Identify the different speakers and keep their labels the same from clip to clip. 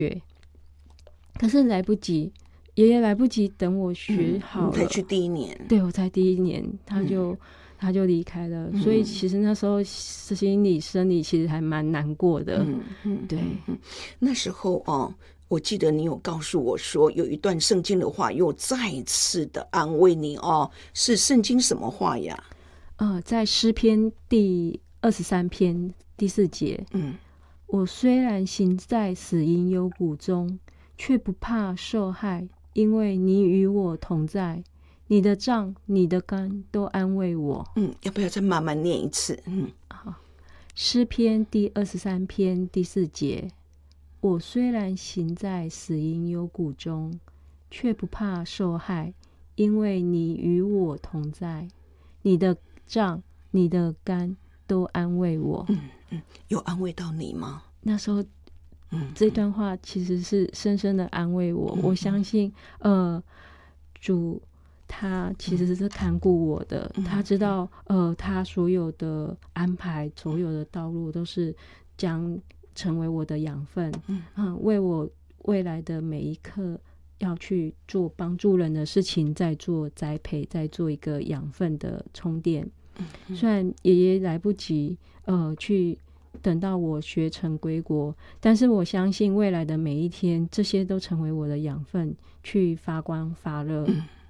Speaker 1: 可是来不及，爷爷来不及等我学好了，
Speaker 2: 你才去第一年，
Speaker 1: 对，我才第一年他就离开了，所以其实那时候心理生理其实还蛮难过的。对，
Speaker 2: 那时候我记得你有告诉我说有一段圣经的话又再一次的安慰你是圣经什么话呀？
Speaker 1: 在诗篇第23篇第4节，我虽然行在死荫幽谷中，却不怕受害，因为你与我同在，你的杖你的竿都安慰我。
Speaker 2: 要不要再慢慢念一次？
Speaker 1: 好，诗篇第23篇第4节，我虽然行在死荫幽谷中，却不怕受害，因为你与我同在，你的杖你的竿都安慰我。
Speaker 2: 有安慰到你吗？
Speaker 1: 那时候这段话其实是深深的安慰我。我相信主他其实是看顾我的，他知道他所有的安排所有的道路都是将成为我的养分，为我未来的每一刻要去做帮助人的事情，在做栽培，在做一个养分的充电。虽然爷爷来不及去等到我学成归国，但是我相信未来的每一天，这些都成为我的养分，去发光发热。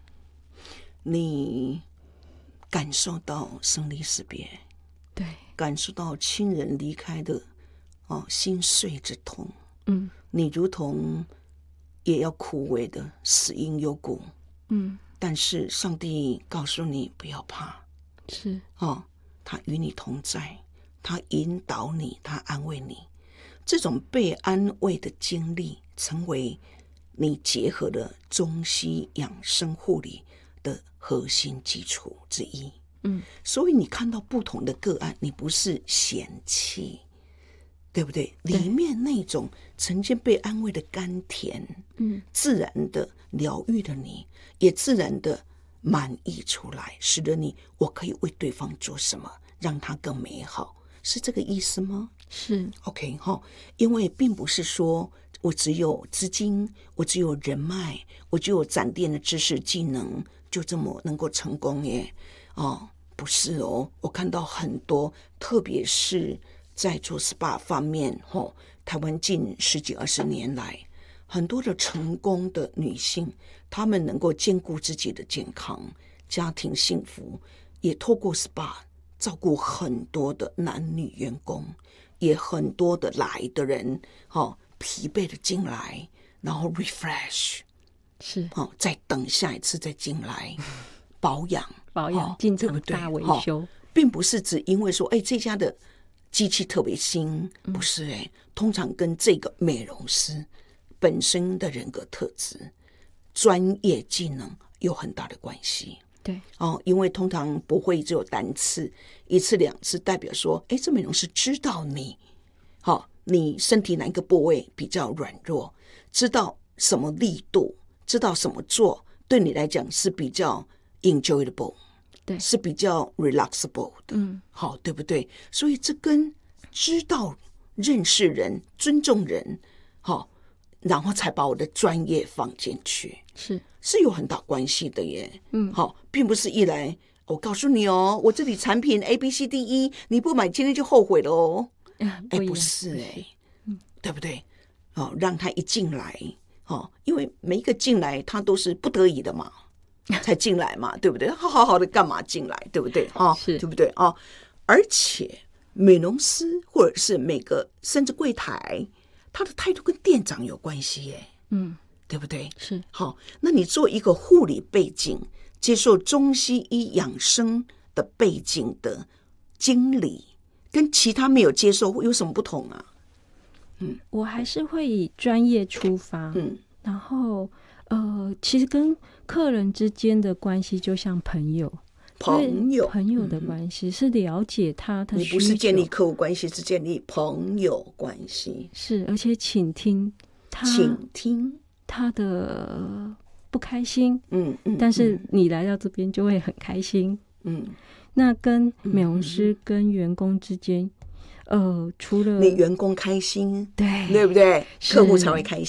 Speaker 2: 你感受到生离死别，
Speaker 1: 对，
Speaker 2: 感受到亲人离开的心碎之痛，你如同也要枯萎的死荫幽谷，但是上帝告诉你不要怕，
Speaker 1: 是
Speaker 2: 他与你同在，他引导你，他安慰你。这种被安慰的经历成为你结合了中西养生护理的核心基础之一。所以你看到不同的个案，你不是嫌弃，对不对？里面那种曾经被安慰的甘甜，自然的疗愈了你，也自然的满溢出来，使得我可以为对方做什么，让他更美好，是这个意思吗？
Speaker 1: 是
Speaker 2: OK 因为并不是说我只有资金，我只有人脉，我只有攒电的知识技能，就这么能够成功耶。不是我看到很多，特别是在做 SPA 方面台湾近10几20年来，很多的成功的女性，她们能够兼顾自己的健康、家庭幸福，也透过 SPA 照顾很多的男女员工，也很多的来的人疲惫的进来，然后 refresh
Speaker 1: 是
Speaker 2: 再等下一次再进来保养
Speaker 1: 进场大维修，
Speaker 2: 并不是只因为说这家的机器特别新，不是通常跟这个美容师本身的人格特质、专业技能有很大的关系。
Speaker 1: 对
Speaker 2: 因为通常不会只有单次1次2次，代表说这美容师知道你身体哪一个部位比较软弱，知道什么力度，知道什么做对你来讲是比较 enjoyable， 对，是比较 relaxable 的，对不对？所以这跟知道认识人、尊重人，然后才把我的专业放进去，是有很大关系的耶。并不是一来我告诉你我这里产品 ABCDE 你不买今天就后悔了不是对不对？让他一进来因为每一个进来他都是不得已的嘛才进来嘛，对不对？好好的干嘛进来，对不对？对不对？而且美容师或者是每个甚至柜台，他的态度跟店长有关系耶，对不对？
Speaker 1: 是
Speaker 2: 那你做一个护理背景，接受中西医养生的背景的经理，跟其他没有接受有什么不同啊？
Speaker 1: 我还是会以专业出发，然后其实跟客人之间的关系就像朋友的关系，是了解他的需求。
Speaker 2: 你不是建立客户关系，是建立朋友关系，
Speaker 1: 是，而且倾听他的不开心，但是你来到这边就会很开心，那跟美容师跟员工之间除了
Speaker 2: 你员工开心，对不对？客户才会开